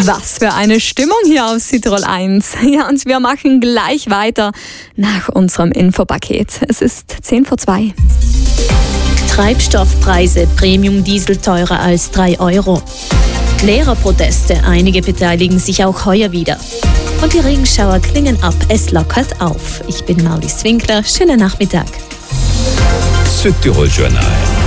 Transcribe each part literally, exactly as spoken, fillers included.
Was für eine Stimmung hier auf Südtirol eins. Ja, und wir machen gleich weiter nach unserem Infopaket. Es ist zehn vor zwei. Treibstoffpreise, Premium-Diesel teurer als drei Euro. Lehrerproteste, einige beteiligen sich auch heuer wieder. Und die Regenschauer klingen ab, es lockert auf. Ich bin Marlies Winkler, schönen Nachmittag. Südtirol Journal.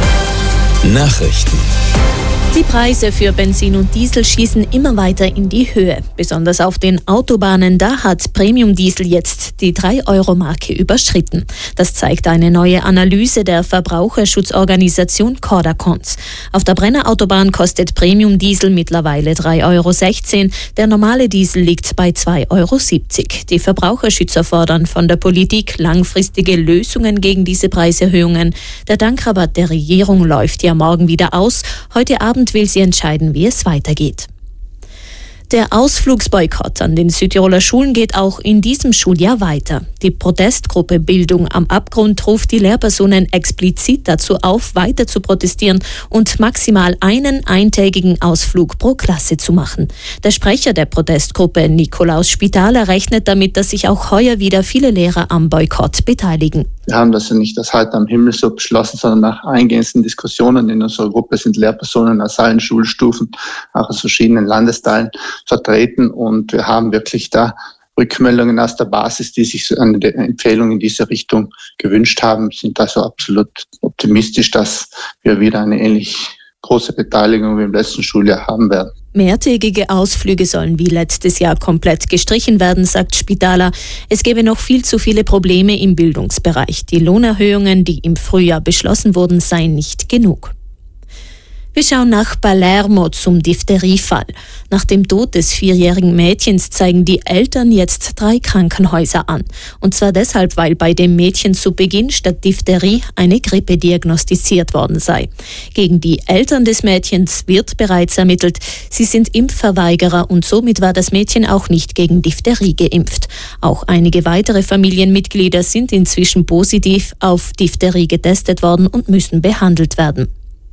Nachrichten. Die Preise für Benzin und Diesel schießen immer weiter in die Höhe. Besonders auf den Autobahnen, da hat Premium-Diesel jetzt die drei Euro Marke überschritten. Das zeigt eine neue Analyse der Verbraucherschutzorganisation Cordacons. Auf der Brennerautobahn kostet Premium-Diesel mittlerweile drei Euro sechzehn, der normale Diesel liegt bei zwei Euro siebzig. Die Verbraucherschützer fordern von der Politik langfristige Lösungen gegen diese Preiserhöhungen. Der Tankrabatt der Regierung läuft ja morgen wieder aus. Heute Abend will sie entscheiden, wie es weitergeht. Der Ausflugsboykott an den Südtiroler Schulen geht auch in diesem Schuljahr weiter. Die Protestgruppe Bildung am Abgrund ruft die Lehrpersonen explizit dazu auf, weiter zu protestieren und maximal einen eintägigen Ausflug pro Klasse zu machen. Der Sprecher der Protestgruppe, Nikolaus Spitaler, rechnet damit, dass sich auch heuer wieder viele Lehrer am Boykott beteiligen. Wir haben das ja nicht aus heute am Himmel so beschlossen, sondern nach eingehenden Diskussionen in unserer Gruppe sind Lehrpersonen aus allen Schulstufen, auch aus verschiedenen Landesteilen vertreten, und wir haben wirklich da Rückmeldungen aus der Basis, die sich eine Empfehlung in diese Richtung gewünscht haben, sind also absolut optimistisch, dass wir wieder eine ähnlich große Beteiligung wie im letzten Schuljahr haben werden. Mehrtägige Ausflüge sollen wie letztes Jahr komplett gestrichen werden, sagt Spitaler. Es gäbe noch viel zu viele Probleme im Bildungsbereich. Die Lohnerhöhungen, die im Frühjahr beschlossen wurden, seien nicht genug. Wir schauen nach Palermo zum Diphtheriefall. Nach dem Tod des vierjährigen Mädchens zeigen die Eltern jetzt drei Krankenhäuser an. Und zwar deshalb, weil bei dem Mädchen zu Beginn statt Diphtherie eine Grippe diagnostiziert worden sei. Gegen die Eltern des Mädchens wird bereits ermittelt. Sie sind Impfverweigerer und somit war das Mädchen auch nicht gegen Diphtherie geimpft. Auch einige weitere Familienmitglieder sind inzwischen positiv auf Diphtherie getestet worden und müssen behandelt werden.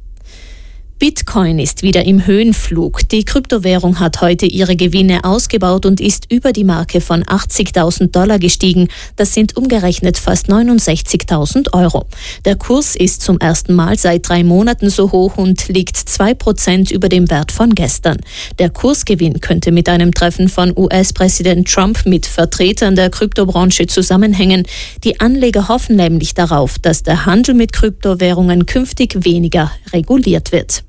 Bitcoin ist wieder im Höhenflug. Die Kryptowährung hat heute ihre Gewinne ausgebaut und ist über die Marke von achtzigtausend Dollar gestiegen. Das sind umgerechnet fast neunundsechzigtausend Euro. Der Kurs ist zum ersten Mal seit drei Monaten so hoch und liegt zwei Prozent über dem Wert von gestern. Der Kursgewinn könnte mit einem Treffen von U S-Präsident Trump mit Vertretern der Kryptobranche zusammenhängen. Die Anleger hoffen nämlich darauf, dass der Handel mit Kryptowährungen künftig weniger reguliert wird.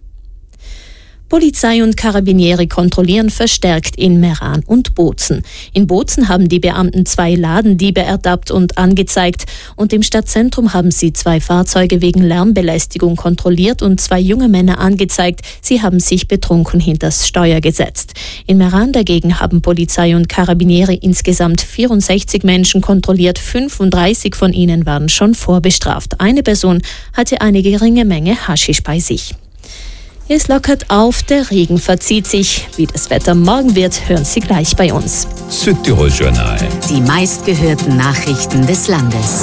Polizei und Karabinieri kontrollieren verstärkt in Meran und Bozen. In Bozen haben die Beamten zwei Ladendiebe ertappt und angezeigt, und im Stadtzentrum haben sie zwei Fahrzeuge wegen Lärmbelästigung kontrolliert und zwei junge Männer angezeigt, sie haben sich betrunken hinters Steuer gesetzt. In Meran dagegen haben Polizei und Karabinieri insgesamt vierundsechzig Menschen kontrolliert, fünfunddreißig von ihnen waren schon vorbestraft. Eine Person hatte eine geringe Menge Haschisch bei sich. Es lockert auf, der Regen verzieht sich. Wie das Wetter morgen wird, hören Sie gleich bei uns. Südtirol Journal. Die meistgehörten Nachrichten des Landes.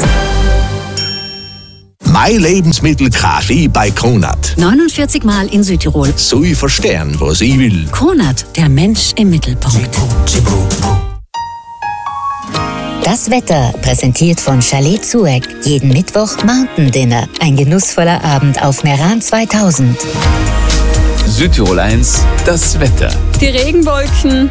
Mein Lebensmittelkaffee bei Kronat. neunundvierzig Mal in Südtirol. So ich verstehen, was ich will. Kronat, der Mensch im Mittelpunkt. Das Wetter, präsentiert von Chalet Zueck. Jeden Mittwoch Mountain Dinner. Ein genussvoller Abend auf Meran zweitausend. Südtirol eins, das Wetter. Die Regenwolken